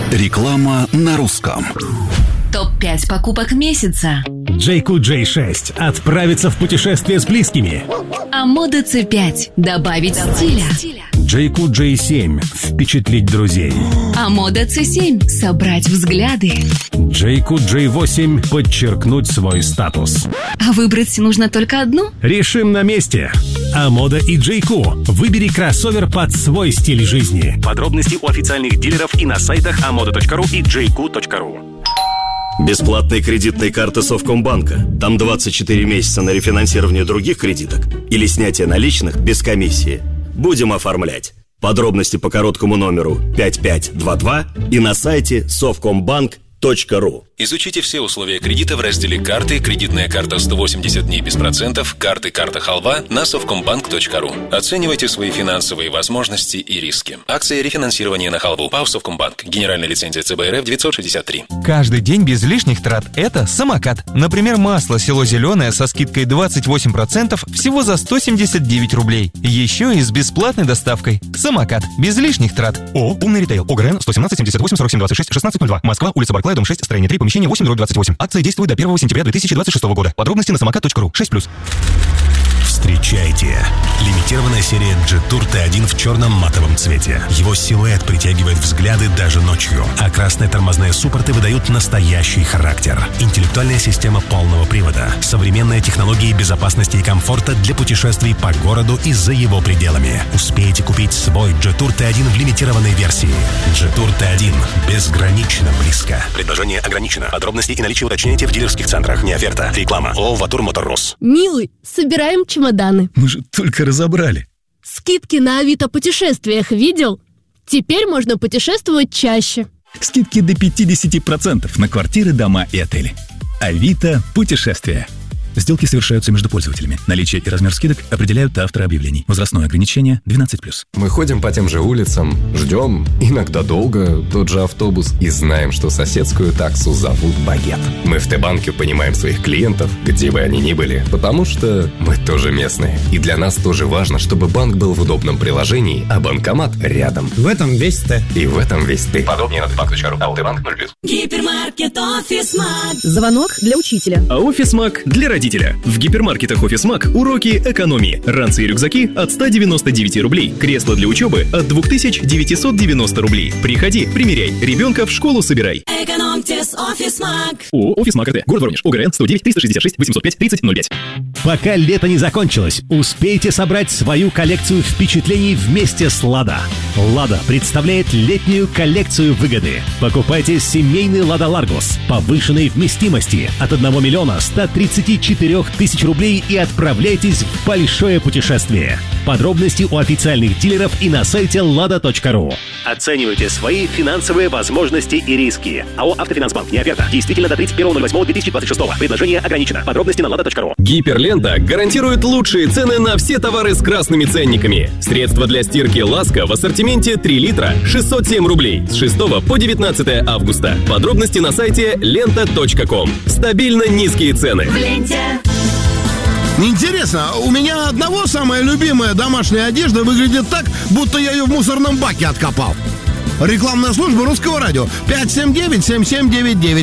Реклама на русском. Топ-5 покупок месяца. JQ J6. Отправиться в путешествие с близкими. Амода C5. Добавить стиля. JQ J7. Впечатлить друзей. Амода C7. Собрать взгляды. JQ J8. Подчеркнуть свой статус. А выбрать нужно только одну? Решим на месте. Амода и JQ. Выбери кроссовер под свой стиль жизни. Подробности у официальных дилеров и на сайтах amoda.ru и jq.ru. Бесплатные кредитные карты Совкомбанка. Там 24 месяца на рефинансирование других кредиток или снятие наличных без комиссии. Будем оформлять. Подробности по короткому номеру 5522 и на сайте совкомбанк.ру. Изучите все условия кредита в разделе «Карты», кредитная карта 180 дней без процентов, карты, карта халва на совкомбанк.ру. Оценивайте свои финансовые возможности и риски. Акция рефинансирования на халву. ПАО «Совкомбанк». Генеральная лицензия ЦБ РФ 963. Каждый день без лишних трат – это самокат. Например, масло село зеленое со скидкой 28% всего за 179 рублей. Еще и с бесплатной доставкой. Самокат. Без лишних трат. О, умный ритейл. ОГРН 117 78 47 26 1602. Москва, улица Барклая, дом 6, строение 3, помещение 8/28. Акция действует до 1 сентября 2026 года. Подробности на самокат.ру. 6+. Встречайте! Лимитированная серия Jetour T1 в черном матовом цвете. Его силуэт притягивает взгляды даже ночью, а красные тормозные суппорты выдают настоящий характер. Интеллектуальная система полного привода, современные технологии безопасности и комфорта для путешествий по городу и за его пределами. Успейте купить свой Jetour T1 в лимитированной версии. Jetour T1 безгранично близко. Предложение ограничено. Подробности и наличие уточняйте в дилерских центрах. Не оферта. Реклама. ООО «Ватур Моторрос». Милый, собираем чемоданы. Мы же только разобрали. Скидки на Авито путешествиях видел? Теперь можно путешествовать чаще. Скидки до 50% на квартиры, дома и отели. Авито путешествия. Сделки совершаются между пользователями. Наличие и размер скидок определяют авторы объявлений. Возрастное ограничение 12+. Мы ходим по тем же улицам, ждем, иногда долго, тот же автобус, и знаем, что соседскую таксу зовут Багет. Мы в Т-банке понимаем своих клиентов, где бы они ни были, потому что мы тоже местные. И для нас тоже важно, чтобы банк был в удобном приложении, а банкомат рядом. В этом весь Т. И в этом весь ты. Подробнее на tbank.ru. АО Т-банк 0+. Гипермаркет Офисмаг. Звонок для учителя. А Офисмаг для родителя. В гипермаркетах Офисмаг уроки экономии. Ранцы и рюкзаки от 199 рублей. Кресло для учебы от 2990 рублей. Приходи, примеряй. Ребенка в школу собирай. Экономьте с Офисмаг. ООО «Офисмаг РТ». Город Воронеж. ОГРН 109 366 805 3005. Пока лето не закончилось, успейте собрать свою коллекцию впечатлений вместе с «Лада». «Лада» представляет летнюю коллекцию выгоды. Покупайте семейный «Лада Ларгус» повышенной вместимости от 1 миллиона 134 тысяч рублей и отправляйтесь в большое путешествие. Подробности у официальных дилеров и на сайте lada.ru. Оценивайте свои финансовые возможности и риски. АО «Автофинансбанк». Не оферта. Действительно до 31.08.2026. Предложение ограничено. Подробности на lada.ru. Гиперлента гарантирует лучшие цены на все товары с красными ценниками. Средства для стирки «Ласка» в ассортименте 3 литра 607 рублей с 6 по 19 августа. Подробности на сайте lenta.com. Стабильно низкие цены. В ленте. Интересно, у меня одного самая любимая домашняя одежда выглядит так, будто я ее в мусорном баке откопал. Рекламная служба Русского радио 579-7799.